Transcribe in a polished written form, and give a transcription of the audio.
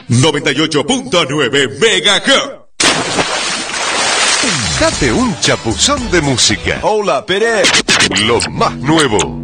98.9 MHz. Date un chapuzón de música. Hola, Pérez. Lo más nuevo.